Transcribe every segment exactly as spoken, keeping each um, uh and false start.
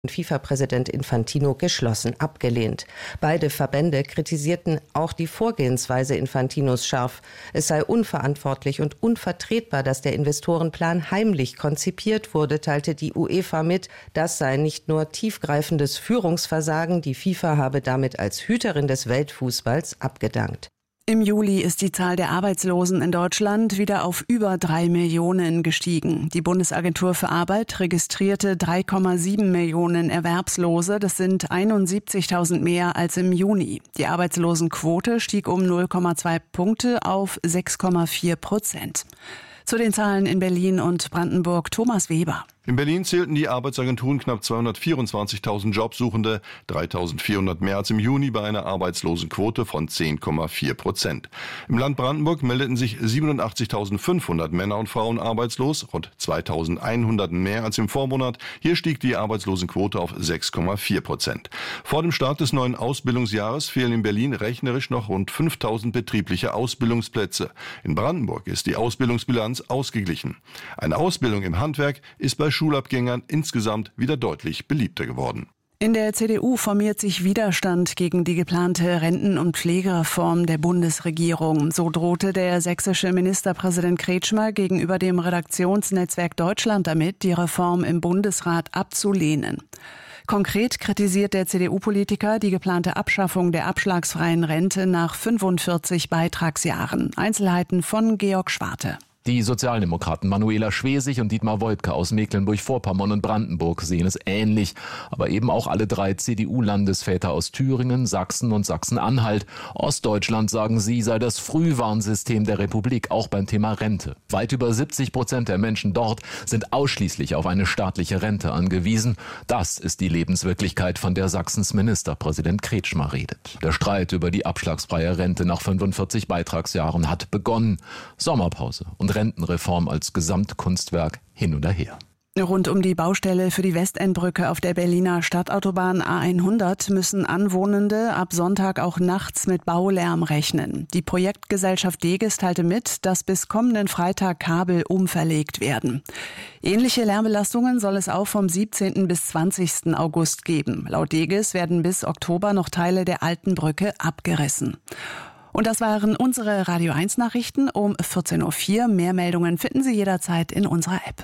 FIFA-Präsident Infantino geschlossen abgelehnt. Beide Verbände kritisierten auch die Vorgehensweise Infantinos scharf. Es sei unverantwortlich und unvertretbar, dass der Investorenplan heimlich konzipiert wurde, teilte die UEFA mit. Das sei nicht nur tiefgreifendes Führungsversagen, die FIFA habe damit als Hüterin des Weltfußballs abgedankt. Im Juli ist die Zahl der Arbeitslosen in Deutschland wieder auf über drei Millionen gestiegen. Die Bundesagentur für Arbeit registrierte drei Komma sieben Millionen Erwerbslose. Das sind einundsiebzigtausend mehr als im Juni. Die Arbeitslosenquote stieg um null Komma zwei Punkte auf sechs Komma vier Prozent. Zu den Zahlen in Berlin und Brandenburg, Thomas Weber. In Berlin zählten die Arbeitsagenturen knapp zweihundertvierundzwanzigtausend Jobsuchende, dreitausendvierhundert mehr als im Juni bei einer Arbeitslosenquote von zehn Komma vier Prozent. Im Land Brandenburg meldeten sich siebenundachtzigtausendfünfhundert Männer und Frauen arbeitslos, rund zweitausendeinhundert mehr als im Vormonat. Hier stieg die Arbeitslosenquote auf sechs Komma vier Prozent. Vor dem Start des neuen Ausbildungsjahres fehlen in Berlin rechnerisch noch rund fünftausend betriebliche Ausbildungsplätze. In Brandenburg ist die Ausbildungsbilanz ausgeglichen. Eine Ausbildung im Handwerk ist bei Schulabgängern insgesamt wieder deutlich beliebter geworden. In der C D U formiert sich Widerstand gegen die geplante Renten- und Pflegereform der Bundesregierung. So drohte der sächsische Ministerpräsident Kretschmer gegenüber dem Redaktionsnetzwerk Deutschland damit, die Reform im Bundesrat abzulehnen. Konkret kritisiert der C D U-Politiker die geplante Abschaffung der abschlagsfreien Rente nach fünfundvierzig Beitragsjahren. Einzelheiten von Georg Schwarte. Die Sozialdemokraten Manuela Schwesig und Dietmar Woidke aus Mecklenburg-Vorpommern und Brandenburg sehen es ähnlich. Aber eben auch alle drei C D U-Landesväter aus Thüringen, Sachsen und Sachsen-Anhalt. Ostdeutschland, sagen sie, sei das Frühwarnsystem der Republik, auch beim Thema Rente. Weit über siebzig Prozent der Menschen dort sind ausschließlich auf eine staatliche Rente angewiesen. Das ist die Lebenswirklichkeit, von der Sachsens Ministerpräsident Kretschmer redet. Der Streit über die abschlagsfreie Rente nach fünfundvierzig Beitragsjahren hat begonnen. Sommerpause und Rentenreform als Gesamtkunstwerk hin oder her. Rund um die Baustelle für die Westendbrücke auf der Berliner Stadtautobahn A hundert müssen Anwohnende ab Sonntag auch nachts mit Baulärm rechnen. Die Projektgesellschaft Deges teilte mit, dass bis kommenden Freitag Kabel umverlegt werden. Ähnliche Lärmbelastungen soll es auch vom siebzehnten bis zwanzigsten August geben. Laut Deges werden bis Oktober noch Teile der alten Brücke abgerissen. Und das waren unsere Radio eins Nachrichten um vierzehn Uhr vier. Mehr Meldungen finden Sie jederzeit in unserer App.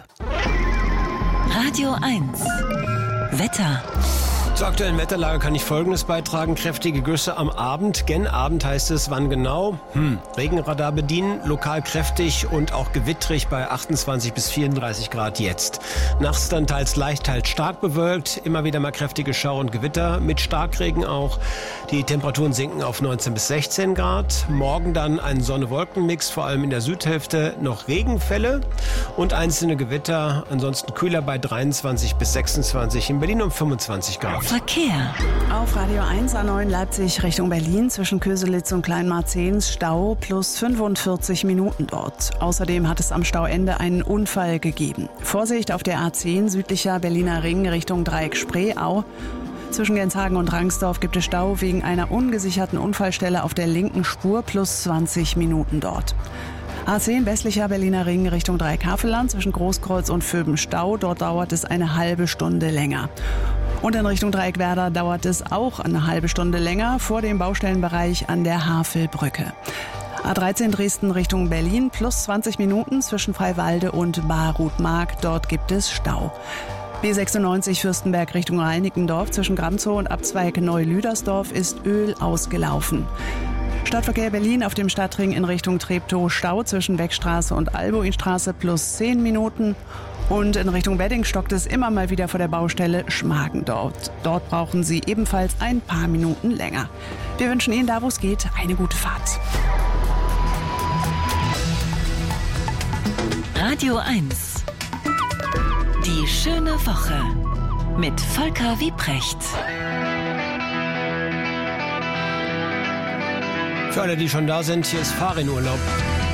Radio eins Wetter. Zur aktuellen Wetterlage kann ich Folgendes beitragen. Kräftige Güsse am Abend. Gen Abend heißt es, wann genau? Hm. Regenradar bedienen, lokal kräftig und auch gewittrig bei achtundzwanzig bis vierunddreißig Grad jetzt. Nachts dann teils leicht, teils stark bewölkt. Immer wieder mal kräftige Schauer und Gewitter mit Starkregen auch. Die Temperaturen sinken auf neunzehn bis sechzehn Grad. Morgen dann ein Sonne-Wolken-Mix, vor allem in der Südhälfte noch Regenfälle und einzelne Gewitter. Ansonsten kühler bei dreiundzwanzig bis sechsundzwanzig, in Berlin um fünfundzwanzig Grad. Verkehr. Auf Radio eins A neun Leipzig Richtung Berlin zwischen Köselitz und Kleinmarzehns Stau plus fünfundvierzig Minuten dort. Außerdem hat es am Stauende einen Unfall gegeben. Vorsicht auf der A zehn südlicher Berliner Ring Richtung Dreieck Spreeau. Zwischen Genshagen und Rangsdorf gibt es Stau wegen einer ungesicherten Unfallstelle auf der linken Spur plus zwanzig Minuten dort. A zehn westlicher Berliner Ring Richtung Dreieck-Havelland zwischen Großkreuz und Vöben Stau. Dort dauert es eine halbe Stunde länger. Und in Richtung Dreieckwerder dauert es auch eine halbe Stunde länger vor dem Baustellenbereich an der Havelbrücke. A dreizehn Dresden Richtung Berlin plus zwanzig Minuten zwischen Freiwalde und Baruth-Mark. Dort gibt es Stau. B sechsundneunzig Fürstenberg Richtung Reinickendorf zwischen Gramzow und Abzweig Neulüdersdorf ist Öl ausgelaufen. Stadtverkehr Berlin auf dem Stadtring in Richtung Treptow Stau zwischen Beckstraße und Albuinstraße plus zehn Minuten. Und in Richtung Wedding stockt es immer mal wieder vor der Baustelle Schmargendorf. Dort brauchen Sie ebenfalls ein paar Minuten länger. Wir wünschen Ihnen da, wo es geht, eine gute Fahrt. Radio eins. Die schöne Woche mit Volker Wiebrecht. Für alle, die schon da sind, hier ist Fahrenurlaub.